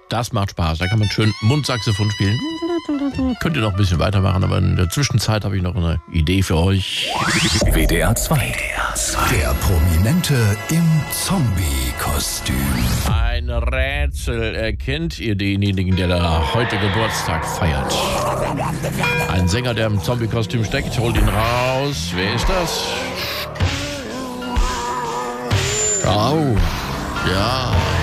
Das macht Spaß. Da kann man schön Mundsaxophon spielen. Könnt ihr noch ein bisschen weitermachen, aber in der Zwischenzeit habe ich noch eine Idee für euch. WDR 2. Der Prominente im Zombie-Kostüm. Ein Rätsel. Kennt ihr denjenigen, der da heute Geburtstag feiert? Ein Sänger, der im Zombie-Kostüm steckt. Holt ihn raus. Wer ist das? Oh, ja.